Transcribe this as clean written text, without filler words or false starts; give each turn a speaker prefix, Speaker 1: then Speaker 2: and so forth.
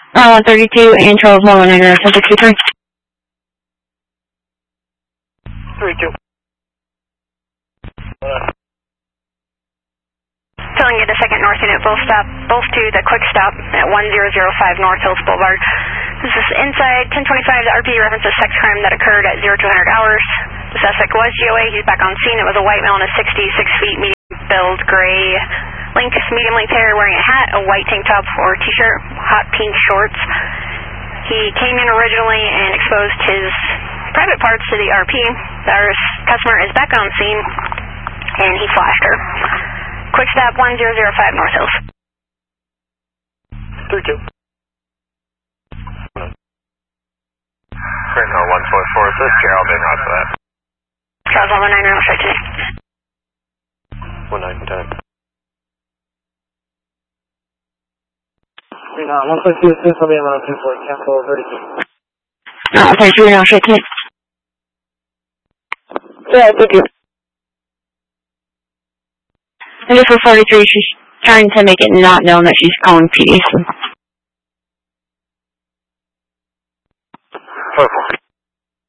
Speaker 1: 132 and Charles 119, 1063.
Speaker 2: 32.
Speaker 3: Telling you the 2nd North Unit, both to the quick stop at 1005 North Hills Boulevard. This is inside 1025. The RP references sex crime that occurred at 0200 hours. The suspect was GOA. He's back on scene. It was a white male in a 66 feet, medium build, gray medium length hair, wearing a hat, a white tank top or t-shirt, hot pink shorts. He came in originally and exposed his private parts to the RP. Our customer is back on scene and he flashed her. Quick stop 1005 North Hills.
Speaker 2: 32.
Speaker 4: Craigmore 144, this is Gerald in route for that.
Speaker 3: Charles 119, I'll straight to me.
Speaker 2: 1910.
Speaker 5: 152, since I'll be on 124, cancel 32.
Speaker 1: 32, now straight to me.
Speaker 5: Yeah, thank you.
Speaker 1: And just for 43, she's trying to make it not known that she's calling PD.
Speaker 4: Purple.